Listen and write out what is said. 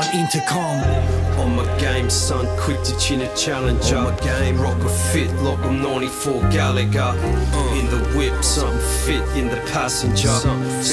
intercom. On my game, son, quick to chin a challenger. On my game, rock a fit like I'm 94 Gallagher. In the whip, something fit in the passenger.